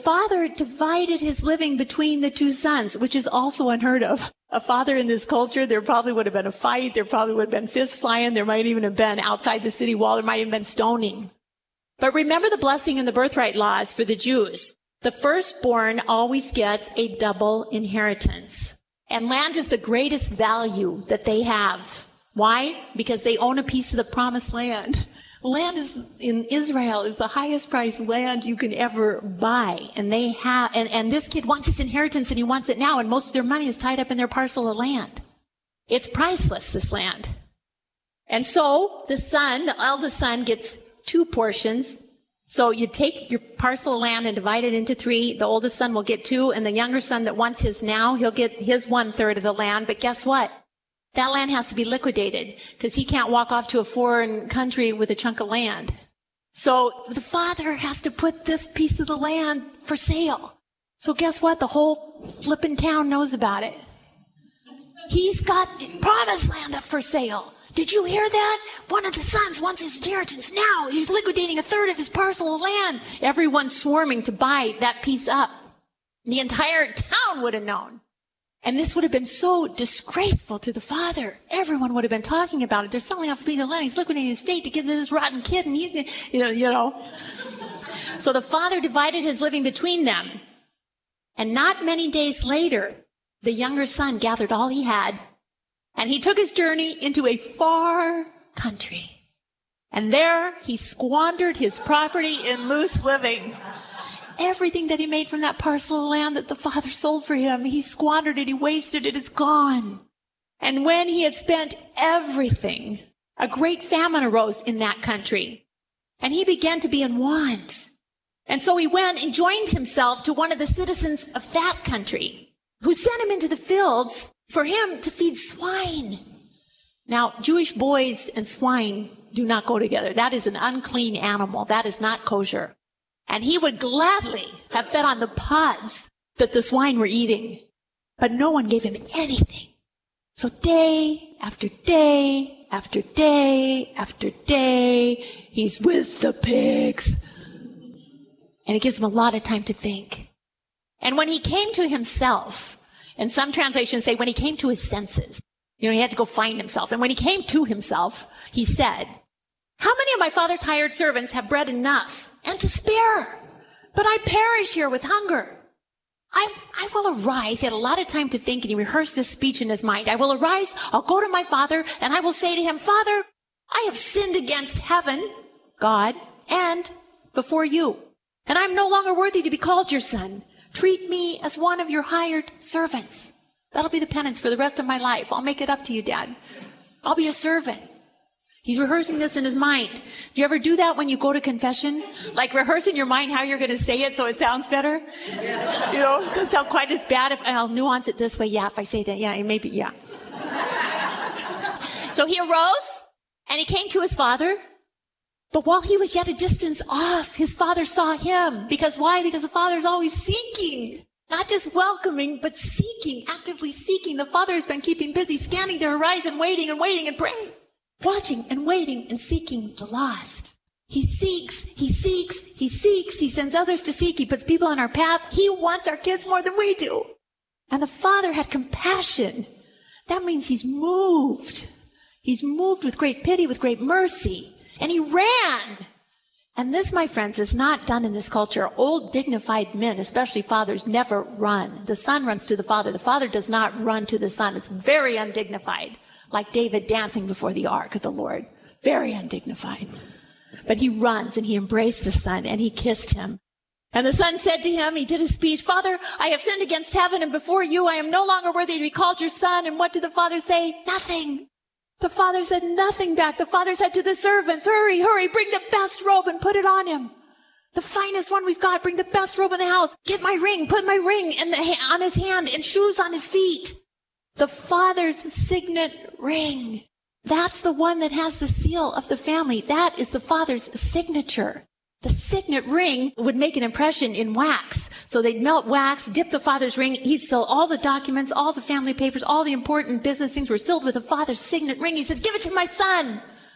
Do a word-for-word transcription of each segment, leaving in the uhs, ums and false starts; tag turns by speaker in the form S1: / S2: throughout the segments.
S1: father divided his living between the two sons, which is also unheard of. A father in this culture, there probably would have been a fight. There probably would have been fists flying. There might even have been outside the city wall. There might have been stoning. But remember the blessing and the birthright laws for the Jews. The firstborn always gets a double inheritance. And land is the greatest value that they have. Why? Because they own a piece of the promised land. Land is, in Israel is the highest priced land you can ever buy. And they have, and, and this kid wants his inheritance and he wants it now. And most of their money is tied up in their parcel of land. It's priceless, this land. And so the son, the eldest son, gets two portions. So you take your parcel of land and divide it into three. The oldest son will get two. And the younger son that wants his now, he'll get his one third of the land. But guess what? That land has to be liquidated because he can't walk off to a foreign country with a chunk of land. So the father has to put this piece of the land for sale. So guess what? The whole flippin' town knows about it. He's got promised land up for sale. Did you hear that? One of the sons wants his inheritance now. He's liquidating a third of his parcel of land. Everyone's swarming to buy that piece up. The entire town would have known. And this would have been so disgraceful to the father. Everyone would have been talking about it. They're selling off a piece of land. He's liquidating his estate to give this rotten kid. And he's, you know, you know. So the father divided his living between them. And not many days later, the younger son gathered all he had. And he took his journey into a far country. And there he squandered his property in loose living. Everything that he made from that parcel of land that the father sold for him, he squandered it, he wasted it, it's gone. And when he had spent everything, a great famine arose in that country. And he began to be in want. And so he went and joined himself to one of the citizens of that country, who sent him into the fields for him to feed swine. Now, Jewish boys and swine do not go together. That is an unclean animal. That is not kosher. And he would gladly have fed on the pods that the swine were eating. But no one gave him anything. So day after day after day after day, he's with the pigs. And it gives him a lot of time to think. And when he came to himself, and some translations say when he came to his senses, you know, he had to go find himself. And when he came to himself, he said, how many of my father's hired servants have bread enough and to spare? But I perish here with hunger. I, I will arise. He had a lot of time to think, and he rehearsed this speech in his mind. I will arise, I'll go to my father, and I will say to him, Father, I have sinned against heaven, God, and before you. And I'm no longer worthy to be called your son. Treat me as one of your hired servants. That'll be the penance for the rest of my life. I'll make it up to you, Dad. I'll be a servant. He's rehearsing this in his mind. Do you ever do that when you go to confession? Like rehearse in your mind how you're going to say it so it sounds better? Yeah. You know, it doesn't sound quite as bad if I'll nuance it this way. Yeah, if I say that, yeah, maybe, yeah. So he arose and he came to his father. But while he was yet a distance off, his father saw him. Because why? Because the father's always seeking. Not just welcoming, but seeking, actively seeking. The father has been keeping busy, scanning the horizon, waiting and waiting and praying. Watching and waiting and seeking the lost. He seeks, he seeks, he seeks. He sends others to seek. He puts people on our path. He wants our kids more than we do. And the father had compassion. That means he's moved. He's moved with great pity, with great mercy. And he ran. And this, my friends, is not done in this culture. Old, dignified men, especially fathers, never run. The son runs to the father. The father does not run to the son. It's very undignified. Like David dancing before the ark of the Lord. Very undignified. But he runs and he embraced the son and he kissed him. And the son said to him, he did his speech, Father, I have sinned against heaven and before you. I am no longer worthy to be called your son. And what did the father say? Nothing. The father said nothing back. The father said to the servants, hurry, hurry, bring the best robe and put it on him. The finest one we've got. Bring the best robe in the house. Get my ring. Put my ring in the, on his hand and shoes on his feet. The father's signet ring. That's the one that has the seal of the family. That is the father's signature. The signet ring would make an impression in wax. So they'd melt wax, dip the father's ring. He'd seal all the documents, all the family papers, all the important business things were sealed with the father's signet ring. He says, give it to my son.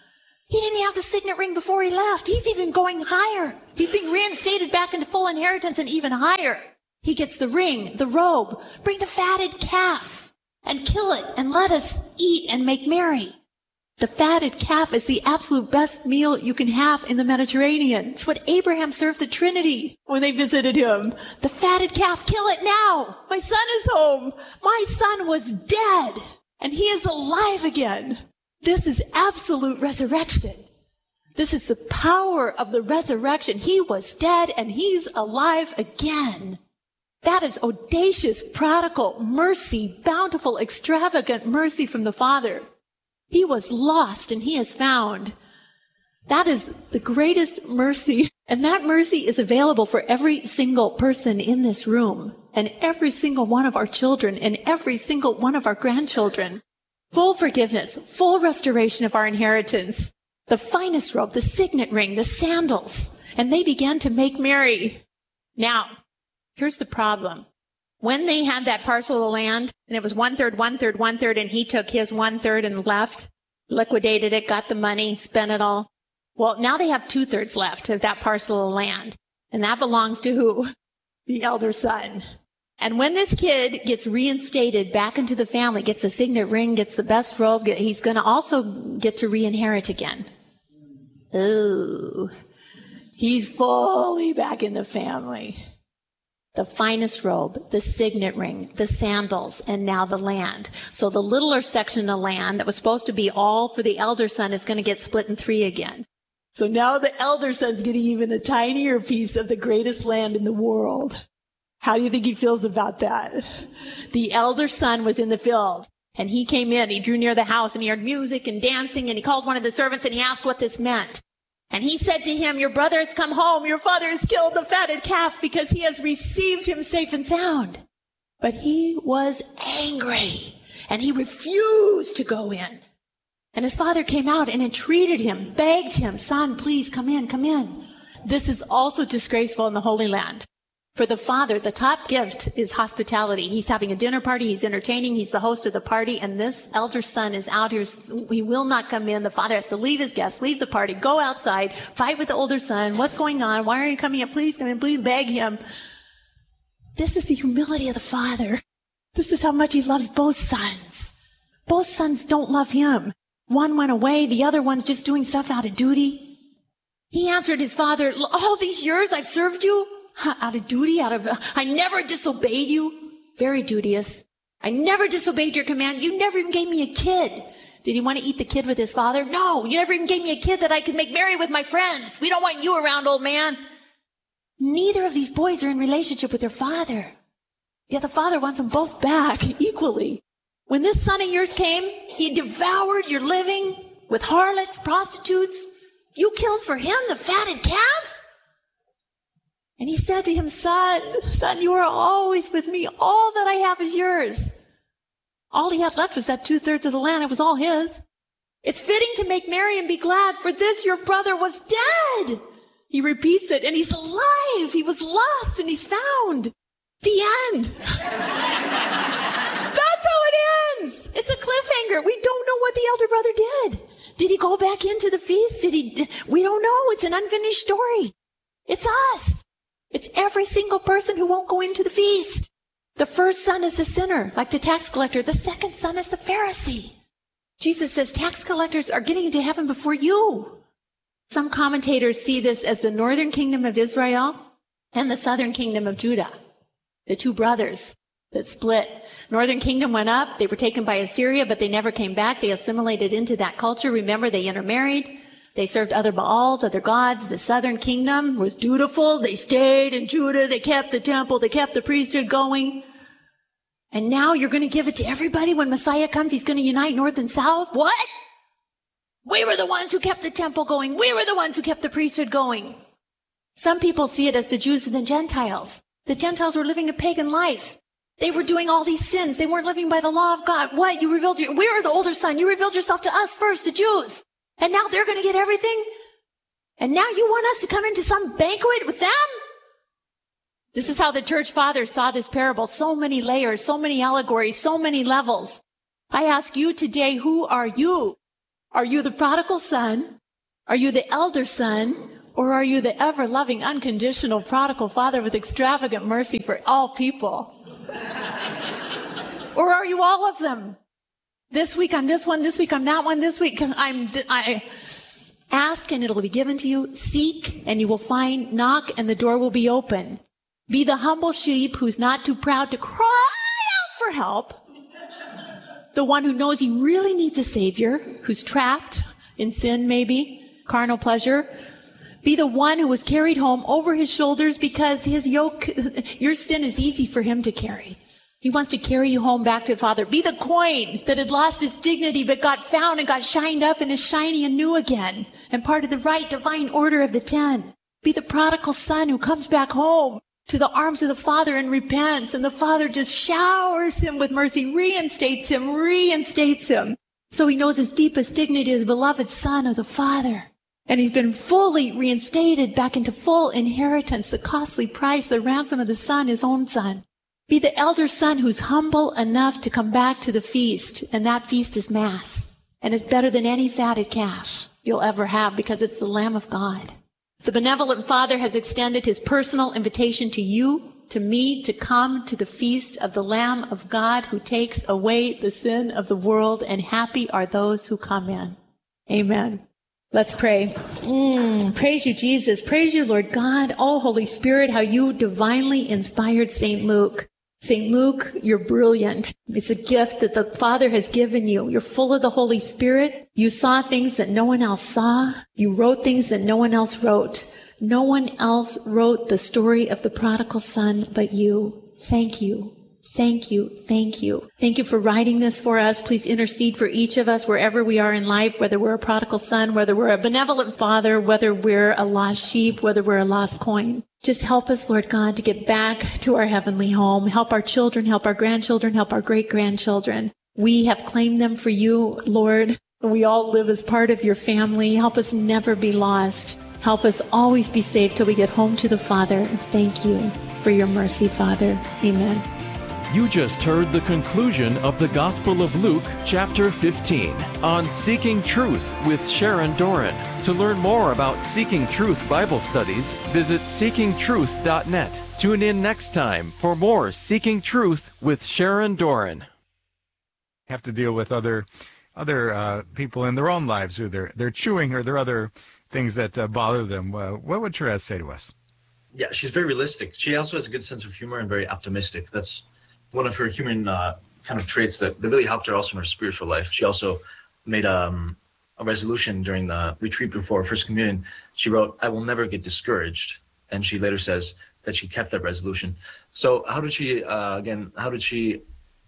S1: He didn't have the signet ring before he left. He's even going higher. He's being reinstated back into full inheritance and even higher. He gets the ring, the robe. Bring the fatted calf and kill it and let us eat and make merry. The fatted calf is the absolute best meal you can have in the Mediterranean. It's what Abraham served the Trinity when they visited him. The fatted calf, kill it now. My son is home. My son was dead and he is alive again. This is absolute resurrection. This is the power of the resurrection. He was dead and he's alive again. That is audacious, prodigal mercy, bountiful, extravagant mercy from the Father. He was lost and he is found. That is the greatest mercy. And that mercy is available for every single person in this room and every single one of our children and every single one of our grandchildren. Full forgiveness, full restoration of our inheritance, the finest robe, the signet ring, the sandals, and they began to make merry. Now, here's the problem. When they had that parcel of land, and it was one-third, one-third, one-third, and he took his one-third and left, liquidated it, got the money, spent it all. Well, now they have two-thirds left of that parcel of land, and that belongs to who? The elder son. And when this kid gets reinstated back into the family, gets a signet ring, gets the best robe, he's going to also get to re-inherit again. Ooh, he's fully back in the family. The finest robe, the signet ring, the sandals, and now the land. So the littler section of land that was supposed to be all for the elder son is going to get split in three again. So now the elder son's getting even a tinier piece of the greatest land in the world. How do you think he feels about that? The elder son was in the field, and he came in. He drew near the house, and he heard music and dancing, and he called one of the servants, and he asked what this meant. And he said to him, your brother has come home. Your father has killed the fatted calf because he has received him safe and sound. But he was angry and he refused to go in. And his father came out and entreated him, begged him, son, please come in, come in. This is also disgraceful in the Holy Land. For the father, the top gift is hospitality. He's having a dinner party. He's entertaining. He's the host of the party. And this elder son is out here. He will not come in. The father has to leave his guests, leave the party, go outside, fight with the older son. What's going on? Why are you coming in? Please come in. Please beg him. This is the humility of the father. This is how much he loves both sons. Both sons don't love him. One went away. The other one's just doing stuff out of duty. He answered his father, all these years I've served you. Out of duty, out of, uh, I never disobeyed you. Very duteous. I never disobeyed your command. You never even gave me a kid. Did he want to eat the kid with his father? No, you never even gave me a kid that I could make merry with my friends. We don't want you around, old man. Neither of these boys are in relationship with their father. Yet the father wants them both back equally. When this son of yours came, he devoured your living with harlots, prostitutes. You killed for him the fatted calf? And he said to him, son, son, you are always with me. All that I have is yours. All he had left was that two-thirds of the land. It was all his. It's fitting to make merry and be glad, for this your brother was dead. He repeats it, and he's alive. He was lost, and he's found. The end. That's how it ends. It's a cliffhanger. We don't know what the elder brother did. Did he go back into the feast? Did he? We don't know. It's an unfinished story. It's us. It's every single person who won't go into the feast. The first son is the sinner, like the tax collector. The second son is the Pharisee. Jesus says tax collectors are getting into heaven before you. Some commentators see this as the northern kingdom of Israel and the southern kingdom of Judah, the two brothers that split. Northern kingdom went up. They were taken by Assyria, but they never came back. They assimilated into that culture. Remember, they intermarried. They served other Baals, other gods. The southern kingdom was dutiful. They stayed in Judah. They kept the temple. They kept the priesthood going. And now you're going to give it to everybody when Messiah comes. He's going to unite north and south. What? We were the ones who kept the temple going. We were the ones who kept the priesthood going. Some people see it as the Jews and the Gentiles. The Gentiles were living a pagan life. They were doing all these sins. They weren't living by the law of God. What? You revealed your, we were the older son. You revealed yourself to us first, the Jews. And now they're going to get everything? And now you want us to come into some banquet with them? This is how the church fathers saw this parable. So many layers, so many allegories, so many levels. I ask you today, who are you? Are you the prodigal son? Are you the elder son, or are you the ever-loving, unconditional, prodigal father with extravagant mercy for all people? Or are you all of them? This week I'm this one, this week I'm that one, this week I'm... Th- I Ask and it'll be given to you. Seek and you will find. Knock and the door will be open. Be the humble sheep who's not too proud to cry out for help. The one who knows he really needs a savior, who's trapped in sin maybe, carnal pleasure. Be the one who was carried home over his shoulders because his yoke, your sin is easy for him to carry. He wants to carry you home back to the Father. Be the coin that had lost its dignity but got found and got shined up and is shiny and new again and part of the right divine order of the ten. Be the prodigal son who comes back home to the arms of the Father and repents, and the Father just showers him with mercy, reinstates him, reinstates him. So he knows his deepest dignity as the beloved son of the Father. And he's been fully reinstated back into full inheritance, the costly price, the ransom of the Son, his own Son. Be the elder son who's humble enough to come back to the feast, and that feast is Mass. And it's better than any fatted calf you'll ever have because it's the Lamb of God. The benevolent Father has extended his personal invitation to you, to me, to come to the feast of the Lamb of God who takes away the sin of the world, and happy are those who come in. Amen. Let's pray. Mm, praise you, Jesus. Praise you, Lord God. Oh, Holy Spirit, how you divinely inspired Saint Luke. Saint Luke, you're brilliant. It's a gift that the Father has given you. You're full of the Holy Spirit. You saw things that no one else saw. You wrote things that no one else wrote. No one else wrote the story of the prodigal son but you. Thank you. Thank you. Thank you. Thank you for writing this for us. Please intercede for each of us wherever we are in life, whether we're a prodigal son, whether we're a benevolent father, whether we're a lost sheep, whether we're a lost coin. Just help us, Lord God, to get back to our heavenly home. Help our children, help our grandchildren, help our great-grandchildren. We have claimed them for you, Lord. We all live as part of your family. Help us never be lost. Help us always be safe till we get home to the Father. Thank you for your mercy, Father. Amen.
S2: You just heard the conclusion of the Gospel of Luke, chapter fifteen, on Seeking Truth with Sharon Doran. To learn more about Seeking Truth Bible studies, visit seeking truth dot net. Tune in next time for more Seeking Truth with Sharon Doran.
S3: Have to deal with other other uh, people in their own lives who they're, they're chewing, or there are other things that uh, bother them. Uh, what would Therese say to us?
S4: Yeah, she's very realistic. She also has a good sense of humor and very optimistic. That's one of her human uh, kind of traits that, that really helped her also in her spiritual life. She also made um, a resolution during the retreat before First Communion. She wrote, "I will never get discouraged." And she later says that she kept that resolution. So how did she, uh, again, how did she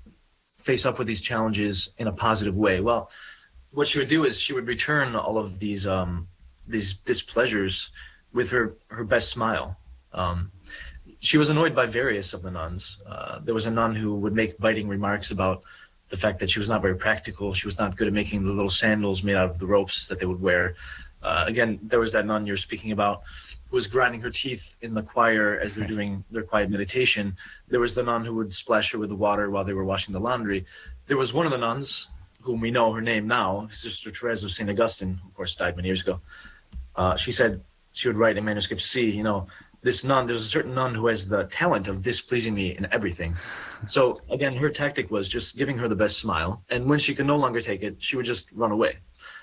S4: face up with these challenges in a positive way? Well, what she would do is she would return all of these um, these displeasures with her, her best smile. Um, She was annoyed by various of the nuns. Uh, there was a nun who would make biting remarks about the fact that she was not very practical. She was not good at making the little sandals made out of the ropes that they would wear. Uh, again, there was that nun you're speaking about who was grinding her teeth in the choir as they're doing their quiet meditation. There was the nun who would splash her with the water while they were washing the laundry. There was one of the nuns, whom we know her name now, Sister Therese of Saint Augustine, who of course died many years ago. Uh, she said she would write in manuscript C, you know, this nun, there's a certain nun who has the talent of displeasing me in everything. So again, her tactic was just giving her the best smile. And when she could no longer take it, she would just run away.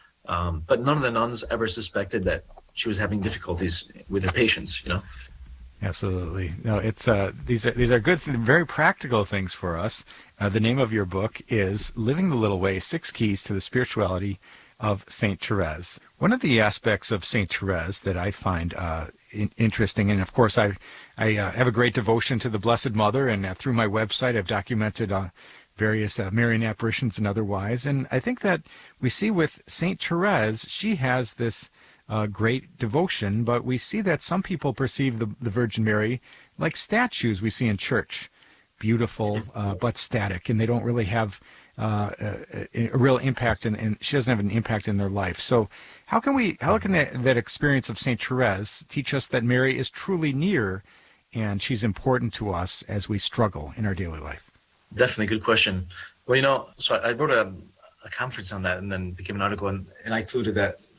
S4: Um, but none of the nuns ever suspected that she was having difficulties with her patients, you know?
S3: Absolutely. No, it's uh, these are these are good, very practical things for us. Uh, the name of your book is Living the Little Way, Six Keys to the Spirituality of Saint Therese. One of the aspects of Saint Therese that I find uh, in, interesting, and of course I I uh, have a great devotion to the Blessed Mother, and uh, through my website I've documented uh, various uh, Marian apparitions and otherwise, and I think that we see with Saint Therese, she has this uh, great devotion, but we see that some people perceive the, the Virgin Mary like statues we see in church, beautiful uh, but static, and they don't really have Uh, a, a real impact, in, and she doesn't have an impact in their life. So how can we, how can that, that experience of Saint Therese teach us that Mary is truly near and she's important to us as we struggle in our daily life?
S4: Definitely, good question. Well, you know, so I, I wrote a, a conference on that and then became an article, and, and I included that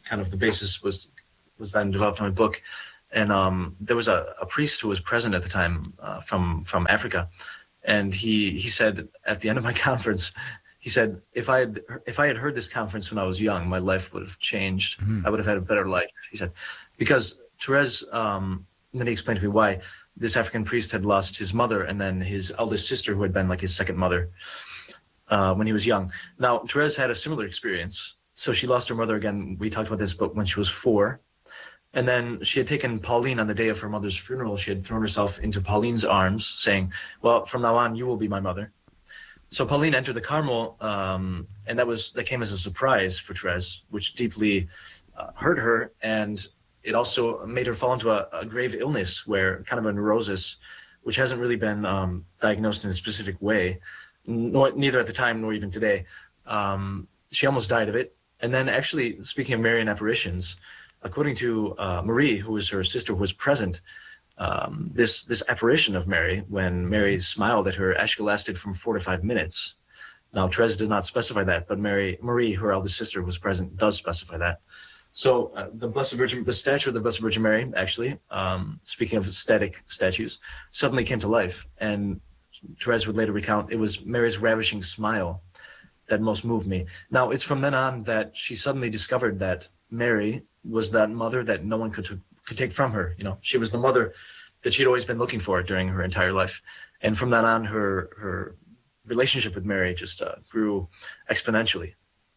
S4: kind of the basis was was then developed in my book. And um, there was a, a priest who was present at the time uh, from from Africa, and he he said at the end of my conference, he said, if I had if I had heard this conference when I was young, my life would have changed. Mm-hmm. I would have had a better life. He said, because Therese, um, and then he explained to me why this African priest had lost his mother and then his eldest sister, who had been like his second mother uh, when he was young. Now Therese had a similar experience. So she lost her mother again. We talked about this, but when she was four. And then she had taken Pauline on the day of her mother's funeral. She had thrown herself into Pauline's arms, saying, well, from now on, you will be my mother. So Pauline entered the Carmel, um, and that was that came as a surprise for Therese, which deeply uh, hurt her. And it also made her fall into a, a grave illness, where kind of a neurosis, which hasn't really been um, diagnosed in a specific way, nor, neither at the time nor even today. Um, she almost died of it. And then actually, speaking of Marian apparitions, according to uh, Marie, who was her sister, who was present, um, this this apparition of Mary, when Mary smiled at her, actually lasted from four to five minutes. Now, Therese did not specify that, but Mary, Marie, her eldest sister, who was present, does specify that. So uh, the Blessed Virgin, the statue of the Blessed Virgin Mary, actually, um, speaking of static statues, suddenly came to life. And Therese would later recount, it was Mary's ravishing smile that most moved me. Now, it's from then on that she suddenly discovered that Mary was that mother that no one could t- could take from her. You know, she was the mother that she'd always been looking for during her entire life. And from then on, her her relationship with Mary just uh, grew exponentially.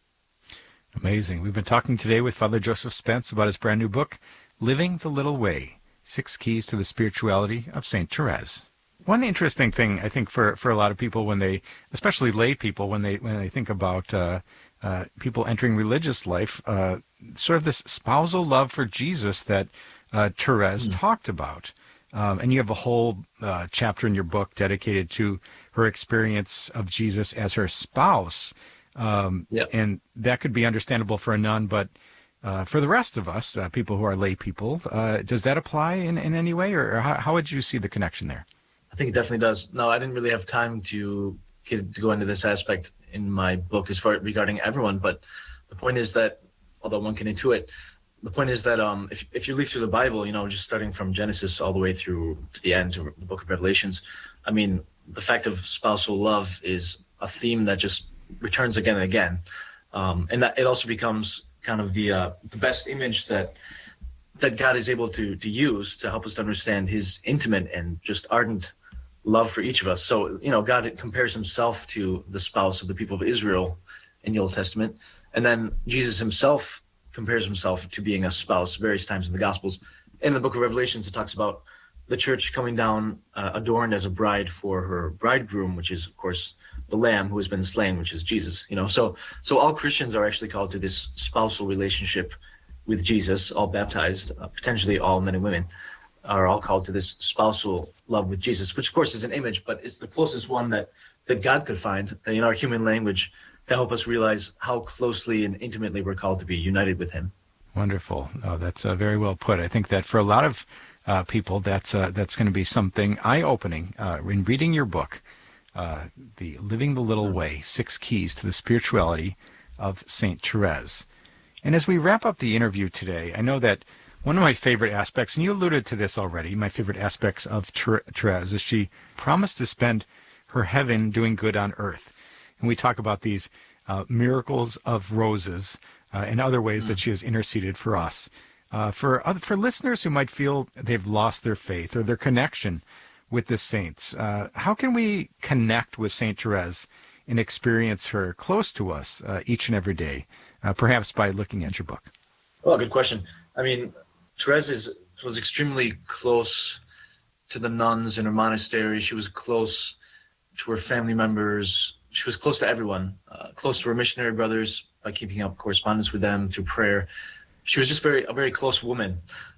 S3: Amazing. We've been talking today with Father Joseph Spence about his brand new book, Living the Little Way, Six Keys to the Spirituality of Saint Therese. One interesting thing, I think, for, for a lot of people when they, especially lay people, when they when they think about uh, uh, people entering religious life, uh, sort of this spousal love for Jesus that uh, Therese mm. talked about. Um, and you have a whole uh, chapter in your book dedicated to her experience of Jesus as her spouse. Um,
S4: yep.
S3: And that could be understandable for a nun, but uh, for the rest of us, uh, people who are lay people, uh, does that apply in, in any way? Or, or how, how would you see the connection there?
S4: I think it definitely does. No, I didn't really have time to get, to go into this aspect in my book as far regarding everyone, but the point is that, although one can intuit, the point is that um, if if you read through the Bible, you know, just starting from Genesis all the way through to the end, to the book of Revelations, I mean, the fact of spousal love is a theme that just returns again and again, um, and that it also becomes kind of the uh, the best image that that God is able to to use to help us to understand His intimate and just ardent love for each of us. So, you know, God compares Himself to the spouse of the people of Israel in the Old Testament, and then Jesus Himself compares Himself to being a spouse various times in the Gospels. In the book of Revelations, it talks about the church coming down uh, adorned as a bride for her bridegroom, which is, of course, the Lamb who has been slain, which is Jesus. You know, so so all Christians are actually called to this spousal relationship with Jesus, all baptized, uh, potentially all men and women, are all called to this spousal love with Jesus, which, of course, is an image, but it's the closest one that, that God could find in our human language to help us realize how closely and intimately we're called to be united with Him.
S3: Wonderful. Oh, that's uh, very well put. I think that for a lot of uh, people, that's uh, that's going to be something eye-opening. Uh, in reading your book, uh, the Living the Little Way, Six Keys to the Spirituality of Saint Therese. And as we wrap up the interview today, I know that one of my favorite aspects, and you alluded to this already, my favorite aspects of Therese is she promised to spend her heaven doing good on earth. And we talk about these uh, miracles of roses uh, and other ways mm. that she has interceded for us. Uh, for other, for listeners who might feel they've lost their faith or their connection with the saints, uh, how can we connect with Saint Therese and experience her close to us uh, each and every day, uh, perhaps by looking at your book?
S4: Well, good question. I mean, Therese is, was extremely close to the nuns in her monastery. She was close to her family members. She was close to everyone, uh, close to her missionary brothers by keeping up correspondence with them through prayer. She was just very a very close woman.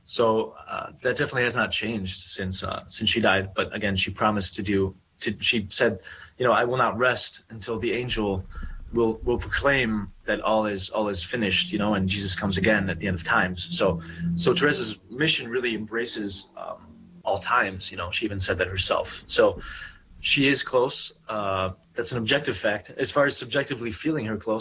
S4: So uh, that definitely has not changed since uh, since she died. But again, she promised to do. To, she said, you know, I will not rest until the angel will will proclaim that all is all is finished. You know, and Jesus comes again at the end of times. So so Therese's mission really embraces um, all times. You know, she even said that herself. So she is close. Uh, that's an objective fact. As far as subjectively feeling her close,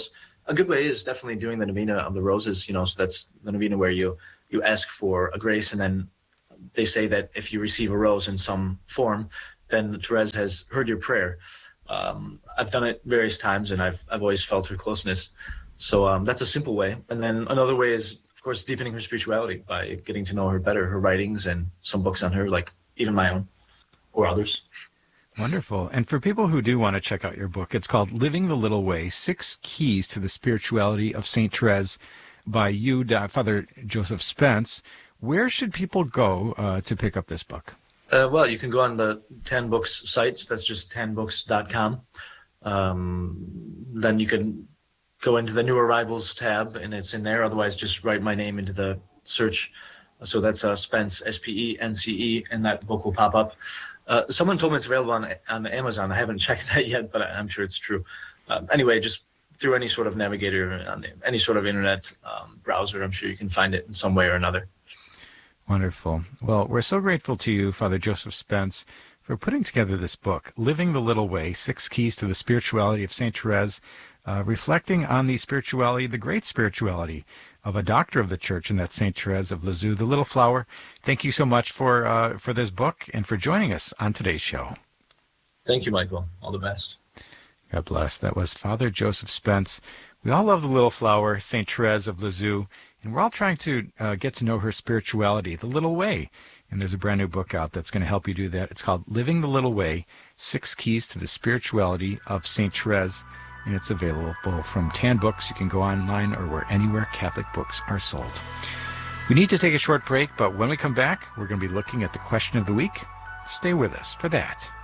S4: a good way is definitely doing the Novena of the Roses, you know, so that's the Novena where you, you ask for a grace, and then they say that if you receive a rose in some form, then Therese has heard your prayer. Um, I've done it various times, and I've I've always felt her closeness. So um, that's a simple way. And then another way is, of course, deepening her spirituality by getting to know her better, her writings, and some books on her, like even my own or others.
S3: Wonderful. And for people who do want to check out your book, it's called Living the Little Way, Six Keys to the Spirituality of Saint Therese by you, Father Joseph Spence. Where should people go uh, to pick up this book?
S4: Uh, well, you can go on the ten books site. That's just ten books dot com. Um, then you can go into the New Arrivals tab, and it's in there. Otherwise, just write my name into the search. So that's uh, Spence, S P E N C E, and that book will pop up. Uh, someone told me it's available on, on Amazon. I haven't checked that yet, but I'm sure it's true. Um, anyway, just through any sort of navigator, on any sort of internet um, browser, I'm sure you can find it in some way or another.
S3: Wonderful. Well, we're so grateful to you, Father Joseph Spence, for putting together this book, Living the Little Way, Six Keys to the Spirituality of Saint Therese, uh, reflecting on the spirituality, the great spirituality of a doctor of the Church, and that's Saint Therese of Lisieux, the Little Flower. Thank you so much for uh, for this book and for joining us on today's show.
S4: Thank you, Michael. All the best.
S3: God bless. That was Father Joseph Spence. We all love the Little Flower, Saint Therese of Lisieux, and we're all trying to uh, get to know her spirituality, the little way. And there's a brand new book out that's going to help you do that. It's called Living the Little Way, Six Keys to the Spirituality of Saint Therese, and it's available from Tan Books. You can go online or where anywhere Catholic books are sold. We need to take a short break, but when we come back, we're going to be looking at the question of the week. Stay with us for that.